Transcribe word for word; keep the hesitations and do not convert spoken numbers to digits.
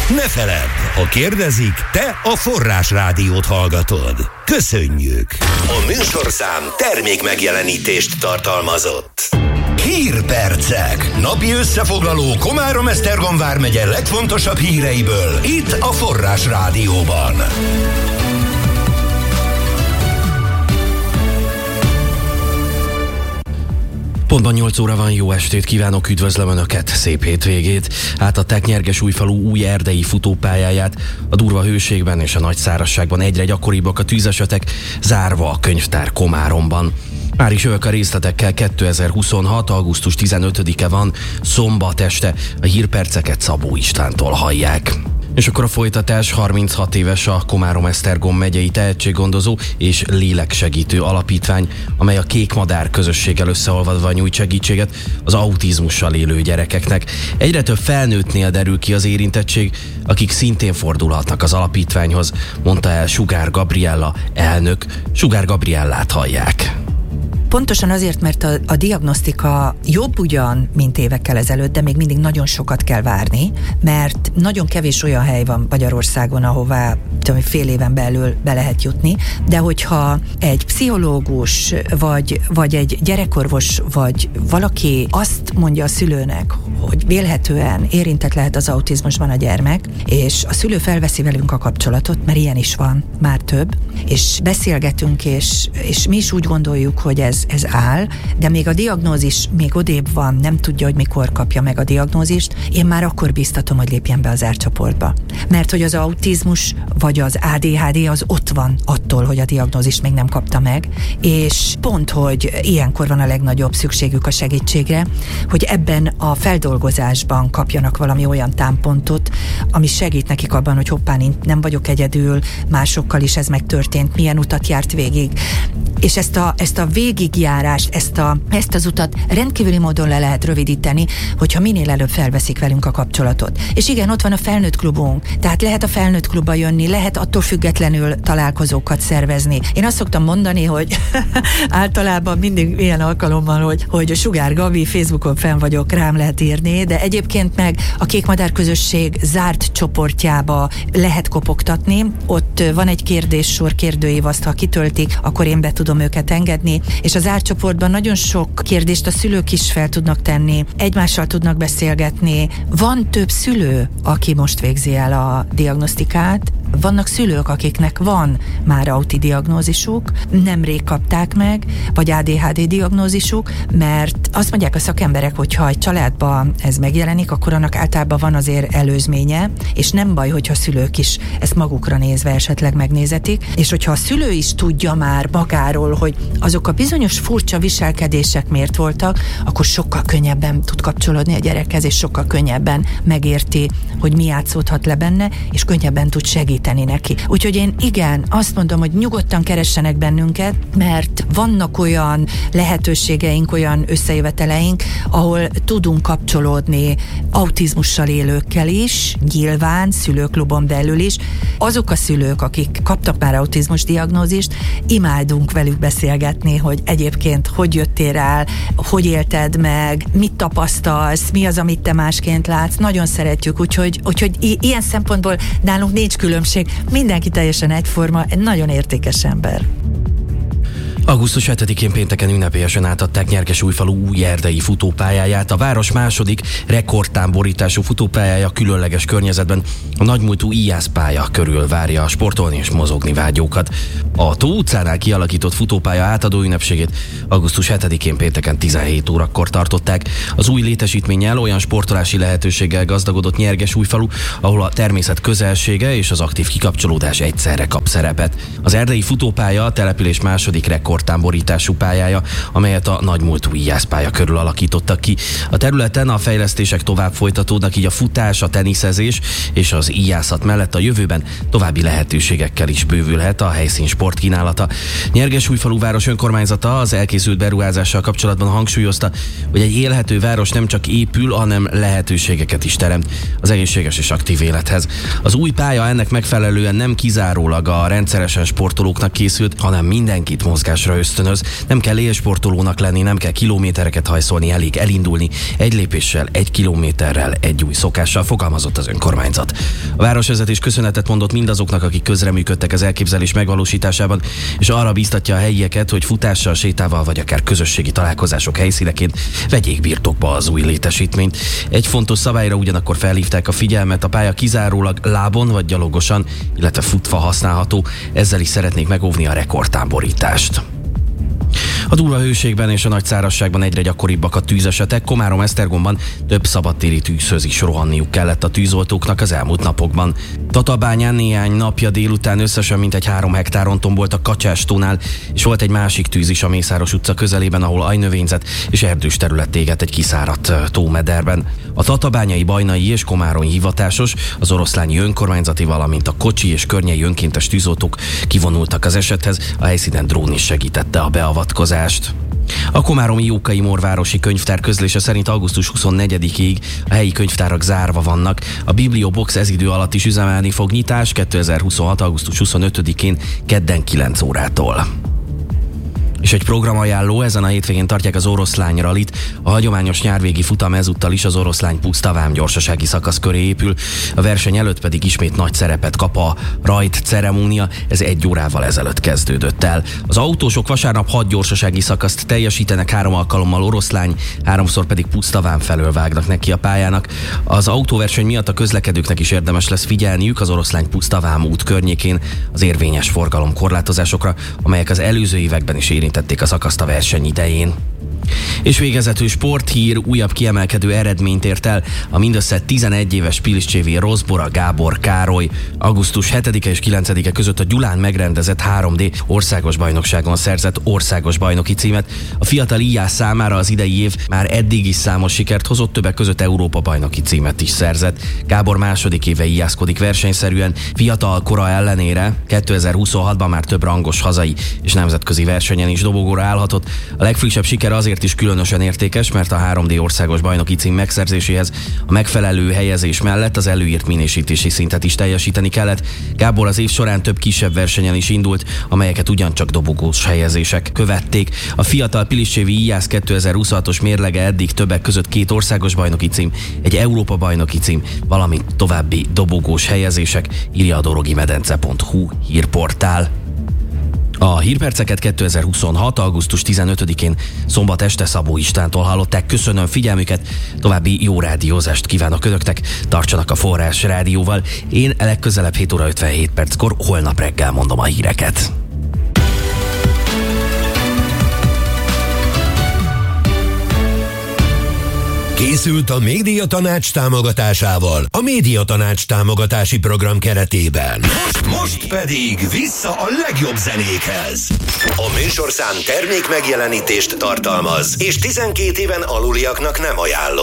Ne feledd, ha kérdezik, te a Forrás Rádiót hallgatod. Köszönjük! A műsorszám termék megjelenítést tartalmazott. Hírpercek. Napi összefoglaló Komárom-Esztergom vármegye legfontosabb híreiből itt a Forrás Rádióban. Pontban nyolc óra van, jó estét kívánok, üdvözlöm Önöket, szép hétvégét. Átadták Nyerges-Újfalu új erdei futópályáját. A durva hőségben és a nagy szárazságban egyre gyakoribbak a tűzesetek, zárva a könyvtár Komáromban. Már is ők a részletekkel. kétezer-huszonhat. augusztus tizenötödike van, szombat este. A hírperceket Szabó Istvántól hallják. És akkor a folytatás. harminchat éves a Komárom-Esztergom megyei tehetséggondozó és léleksegítő alapítvány, amely a Kék Madár közösséggel összeolvadva nyújt segítséget az autizmussal élő gyerekeknek. Egyre több felnőttnél derül ki az érintettség, akik szintén fordulhatnak az alapítványhoz, mondta el Sugár Gabriella elnök. Sugár Gabriellát hallják. Pontosan azért, mert a, a diagnosztika jobb ugyan, mint évekkel ezelőtt, de még mindig nagyon sokat kell várni, mert nagyon kevés olyan hely van Magyarországon, ahová tudom, fél éven belül be lehet jutni, de hogyha egy pszichológus, vagy, vagy egy gyerekorvos, vagy valaki azt mondja a szülőnek, hogy vélhetően érintett lehet az autizmusban a gyermek, és a szülő felveszi velünk a kapcsolatot, mert ilyen is van, már több, és beszélgetünk, és, és mi is úgy gondoljuk, hogy ez ez áll, de még a diagnózis még odébb van, nem tudja, hogy mikor kapja meg a diagnózist, én már akkor biztatom, hogy lépjen be az árcsoportba. Mert hogy az autizmus vagy az á dé há dé az ott van attól, hogy a diagnózist még nem kapta meg, és pont, hogy ilyenkor van a legnagyobb szükségük a segítségre, hogy ebben a feldolgozásban kapjanak valami olyan támpontot, ami segít nekik abban, hogy hoppán, nem vagyok egyedül, másokkal is ez megtörtént, milyen utat járt végig. És ezt a, ezt a végigjárást, ezt, a, ezt az utat rendkívüli módon le lehet rövidíteni, hogyha minél előbb felveszik velünk a kapcsolatot. És igen, ott van a felnőtt klubunk, tehát lehet a felnőtt klubba jönni, lehet attól függetlenül találkozókat szervezni. Én azt szoktam mondani, hogy általában mindig ilyen alkalommal, hogy, hogy Sugár Gabi, Facebookon fenn vagyok, rám lehet írni, de egyébként meg a Kék Madár közösség zárt csoportjába lehet kopogtatni. Ott van egy kérdéssor, kérdőív, azt ha kitöltik, akkor én be tudom őket engedni, és az árcsoportban nagyon sok kérdést a szülők is fel tudnak tenni, egymással tudnak beszélgetni. Van több szülő, aki most végzi el a diagnosztikát, vannak szülők, akiknek van már auti diagnózisuk, nemrég kapták meg, vagy á dé há dé diagnózisuk, mert azt mondják a szakemberek, hogy ha egy családban ez megjelenik, akkor annak általában van azért előzménye, és nem baj, hogyha a szülők is ezt magukra nézve esetleg megnézetik, és hogyha a szülő is tudja már magáról, hogy azok a bizonyos furcsa viselkedések miért voltak, akkor sokkal könnyebben tud kapcsolódni a gyerekhez, és sokkal könnyebben megérti, hogy mi játszódhat le benne, és könnyebben tud segíteni neki. Úgyhogy én igen, azt mondom, hogy nyugodtan keressenek bennünket, mert vannak olyan lehetőségeink, olyan összejöveteleink, ahol tudunk kapcsolódni autizmussal élőkkel is, nyilván szülőklubon belül is. Azok a szülők, akik kaptak már autizmus diagnózist, imádunk velük beszélgetni, hogy egyébként hogy jöttél rá, hogy élted meg, mit tapasztalsz, mi az, amit te másként látsz. Nagyon szeretjük, úgyhogy, úgyhogy i- ilyen szempontból nálunk nincs különbség. Mindenki teljesen egyforma, egy nagyon értékes ember. augusztus hetedikén pénteken ünnepélyesen átadták Nyerges-Újfalu új erdei futópályáját. A város második rekordtámborítású futópályája különleges környezetben a nagymúltú íjászpálya körül várja a sportolni és mozogni vágyókat. A Tó utcánál kialakított futópálya átadó ünnepségét augusztus hetedikén pénteken tizenhét órakor tartották. Az új létesítménnyel olyan sportolási lehetőséggel gazdagodott Nyerges-Újfalu, ahol a természet közelsége és az aktív kikapcsolódás egyszerre kap szerepet. Az erdei futópálya a település második rekordtámborítású pályája, amelyet a nagymúltú íjászpálya körül alakítottak ki. A területen a fejlesztések tovább folytatódnak, így a futás, a teniszezés és az íjászat mellett a jövőben további lehetőségekkel is bővülhet a helyszín sportkínálata. Nyerges-Újfalu város önkormányzata az elkészült beruházással kapcsolatban hangsúlyozta, hogy egy élhető város nem csak épül, hanem lehetőségeket is teremt az egészséges és aktív élethez. Az új pálya ennek megfelelően nem kizárólag a rendszeresen sportolóknak készült, hanem mindenkit mozgás futásra ösztönöz. Nem kell élsportolónak lenni, nem kell kilométereket hajszolni, elég elindulni egy lépéssel, egy kilométerrel, egy új szokással, fogalmazott az önkormányzat. A városvezetés köszönetet mondott mindazoknak, akik közreműködtek az elképzelés megvalósításában, és arra bíztatja a helyieket, hogy futással, sétával vagy akár közösségi találkozások helyszíneként vegyék birtokba az új létesítményt. Egy fontos szabályra ugyanakkor felhívták a figyelmet: a pálya kizárólag lábon vagy gyalogosan, illetve futva használható, ezzel is szeretnék megóvni a rekordtámborítást. A durva hőségben és a nagy szárazságban egyre gyakoribbak a tűzesetek. Komárom-Esztergomban több szabadtéri tűzhöz is rohanniuk kellett a tűzoltóknak az elmúlt napokban. Tatabányán néhány napja délután összesen mintegy három hektáron tombolt a Kacsástónál, és volt egy másik tűz is a Mészáros utca közelében, ahol ajnövényzet és erdős terület égett egy kiszáradt tómederben. A tatabányai, bajnai és komáromi hivatásos, az oroszlányi önkormányzati, valamint a kocsi és környei önkéntes tűzoltók kivonultak az esethez, a helyszínen drón is segítette a beavatkozást. A komáromi Jókai Morvárosi Könyvtár közlése szerint augusztus huszonnegyedikéig a helyi könyvtárak zárva vannak. A Bibliobox ez idő alatt is üzemelni fog. Nyitás kétezer-huszonhat. augusztus huszonötödikén kedden kilenc órától. És egy programajánló: ezen a hétvégén tartják az Oroszlány Rallit. A hagyományos nyárvégi futam ezúttal is az Oroszlány Pusztavám gyorsasági szakasz köré épül. A verseny előtt pedig ismét nagy szerepet kap a rajt ceremónia, ez egy órával ezelőtt kezdődött el. Az autósok vasárnap hat gyorsasági szakaszt teljesítenek, három alkalommal Oroszlány, háromszor pedig Pusztavám felől vágnak neki a pályának. Az autóverseny miatt a közlekedőknek is érdemes lesz figyelniük az Oroszlány Pusztavám út környékén az érvényes forgalomkorlátozásokra, amelyek az előző években is érintették tették a szakaszt a verseny idején. És végezetül sporthír: újabb kiemelkedő eredményt ért el a mindössze tizenegy éves piliscsévi Rozbora Gábor Károly. augusztus hetedike és kilencedike között a Gyulán megrendezett három dé országos bajnokságon szerzett országos bajnoki címet. A fiatal íjász számára az idei év már eddig is számos sikert hozott, többek között Európa bajnoki címet is szerzett. Gábor második éve íjászkodik versenyszerűen, fiatal kora ellenére kétezer-huszonhatban már több rangos hazai és nemzetközi versenyen is dobogóra állhatott. A legfrissebb siker azért is különösen értékes, mert a három dé országos bajnoki cím megszerzéséhez a megfelelő helyezés mellett az előírt minősítési szintet is teljesíteni kellett. Gábor az év során több kisebb versenyen is indult, amelyeket ugyancsak dobogós helyezések követték. A fiatal piliscsévi íjász kétezer-huszonhatos mérlege eddig többek között két országos bajnoki cím, egy Európa bajnoki cím, valamint további dobogós helyezések, írja a dorogimedence pont hu hírportál. A hírperceket kétezer-huszonhat. augusztus tizenötödikén szombat este Szabó Istvántól hallották. Köszönöm figyelmüket, további jó rádiózást kívánok önöknek, tartsanak a Forrás Rádióval. Én legközelebb hét óra ötvenhét perckor holnap reggel mondom a híreket. Készült a Médiatanács támogatásával a Médiatanács támogatási program keretében. Most, most pedig vissza a legjobb zenékhez. A műsorszám termék megjelenítést tartalmaz, és tizenkét éven aluliaknak nem ajánlott.